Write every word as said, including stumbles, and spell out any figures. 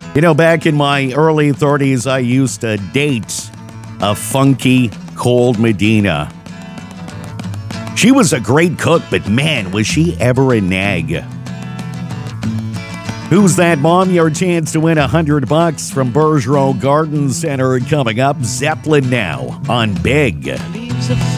You know, back in my early thirties, I used to date a funky Cold Medina. She was a great cook, but man, was she ever a nag. Who's That Mom? Your chance to win a hundred bucks from Bergeron Garden Center coming up. Zeppelin now on Big.